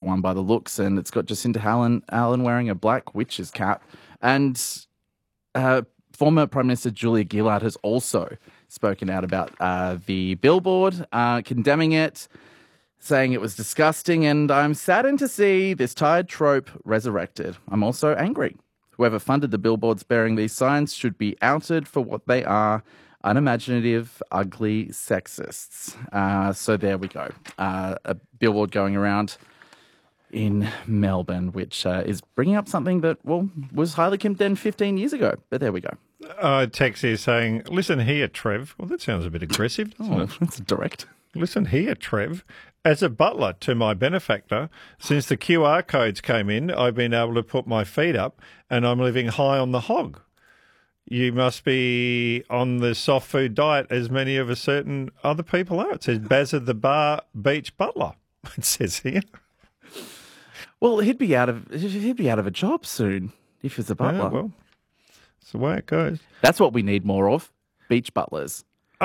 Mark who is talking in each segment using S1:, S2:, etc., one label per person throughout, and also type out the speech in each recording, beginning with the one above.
S1: one by the looks, and it's got Jacinda Allen wearing a black witch's cap. And former Prime Minister Julia Gillard has also spoken out about the billboard, condemning it, saying it was disgusting, and I'm saddened to see this tired trope resurrected. I'm also angry. Whoever funded the billboards bearing these signs should be outed for what they are, unimaginative, ugly sexists. So there we go. A billboard going around in Melbourne, which is bringing up something that, was highly condemned 15 years ago. But there we go.
S2: Tex here saying, listen here, Trev. Well, that sounds a bit aggressive, doesn't it?
S1: That's direct.
S2: Listen here, Trev. As a butler to my benefactor, since the QR codes came in, I've been able to put my feet up and I'm living high on the hog. You must be on the soft food diet as many of a certain other people are. It says Bazza the Bar Beach Butler. It says here.
S1: Well, he'd be out of a job soon if he's a butler.
S2: Yeah, well, that's the way it goes.
S1: That's what we need more of, beach butlers.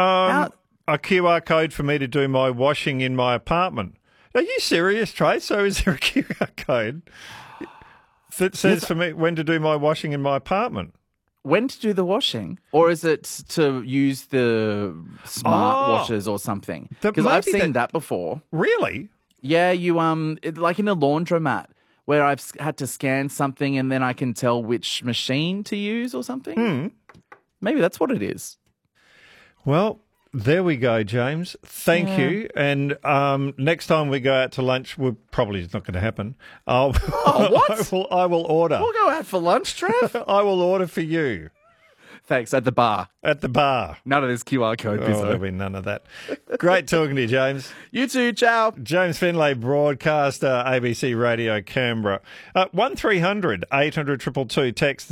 S2: A QR code for me to do my washing in my apartment. Are you serious, Trey? So is there a QR code that says for me when to do my washing in my apartment?
S1: When to do the washing? Or is it to use the smart washers or something? Because I've seen that before.
S2: Really?
S1: Yeah, you like in a laundromat where I've had to scan something and then I can tell which machine to use or something. Maybe that's what it is.
S2: Well, there we go, James. Thank you. And next time we go out to lunch, probably it's not going to happen.
S1: What?
S2: I will order.
S1: We'll go out for lunch, Trev.
S2: I will order for you.
S1: Thanks, at the bar.
S2: At the bar.
S1: None of this QR code.
S2: There'll be none of that. Great talking to you, James.
S1: You too, ciao.
S2: James Finlay, broadcaster, ABC Radio Canberra. 1300 800 222, text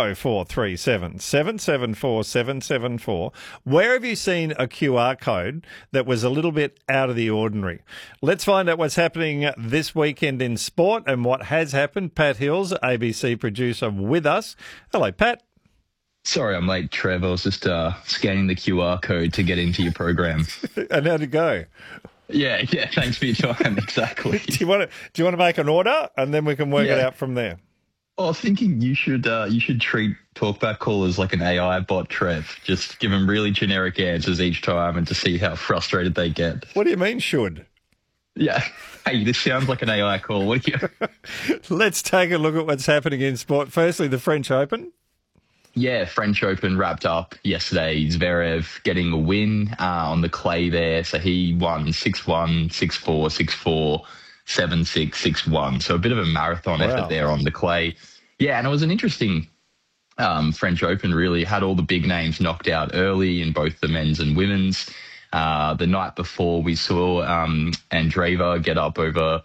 S2: 0437 774 774. Where have you seen a QR code that was a little bit out of the ordinary? Let's find out what's happening this weekend in sport and what has happened. Pat Hills, ABC producer, with us. Hello, Pat.
S3: Sorry I'm late, Trev. I was just scanning the QR code to get into your program.
S2: And how'd it go?
S3: Yeah, thanks for your time, exactly.
S2: Do you want to make an order and then we can work it out from there?
S3: Oh, I was thinking you should treat talkback callers like an AI bot, Trev. Just give them really generic answers each time and to see how frustrated they get.
S2: What do you mean, should?
S3: Yeah. Hey, this sounds like an AI call. What do you...
S2: Let's take a look at what's happening in sport. Firstly, the French Open.
S3: Yeah, French Open wrapped up yesterday. Zverev getting a win on the clay there. So he won 6-1, 6-4, 6-4, 7-6, 6-1. So a bit of a marathon effort there on the clay. Yeah, and it was an interesting French Open, really. Had all the big names knocked out early in both the men's and women's. The night before, we saw Andreeva get up over...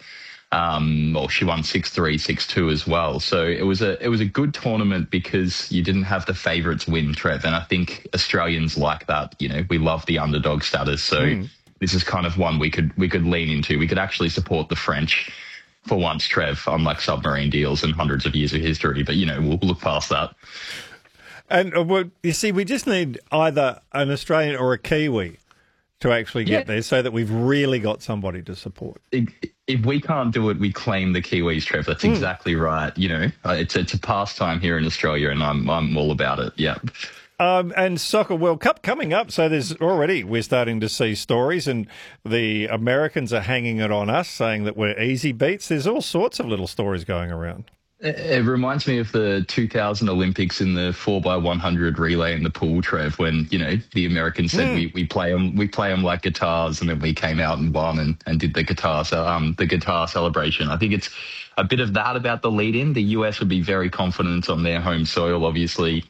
S3: she won 6-3, 6-2 as well. So it was a good tournament because you didn't have the favourites win, Trev. And I think Australians like that. You know, we love the underdog status. So this is kind of one we could lean into. We could actually support the French for once, Trev, unlike submarine deals and hundreds of years of history. But, we'll look past that.
S2: And you see, we just need either an Australian or a Kiwi to actually get there so that we've really got somebody to support.
S3: If we can't do it, we claim the Kiwis, Trev. That's exactly right. It's a pastime here in Australia, and I'm all about it. Yeah.
S2: And Soccer World Cup coming up. So we're starting to see stories, and the Americans are hanging it on us, saying that we're easy beats. There's all sorts of little stories going around.
S3: It reminds me of the 2000 Olympics in the 4x100 relay in the pool, Trev, when, the Americans said we play them like guitars, and then we came out and won and did the guitar celebration. I think it's a bit of that about the lead-in. The US would be very confident on their home soil, obviously.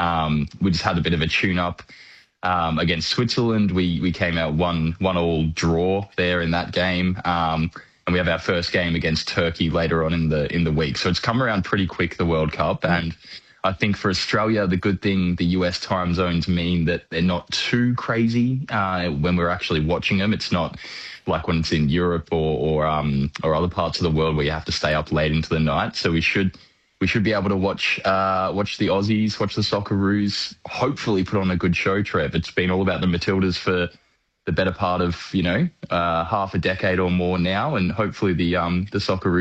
S3: We just had a bit of a tune-up against Switzerland. We came out 1-1 draw there in that game. And we have our first game against Turkey later on in the week. So it's come around pretty quick, the World Cup. And I think for Australia, the good thing, the US time zones mean that they're not too crazy when we're actually watching them. It's not like when it's in Europe or other parts of the world where you have to stay up late into the night. So we should be able to watch the Aussies, watch the Socceroos, hopefully put on a good show, Trev. It's been all about the Matildas for the better part of, half a decade or more now, and hopefully the Socceroos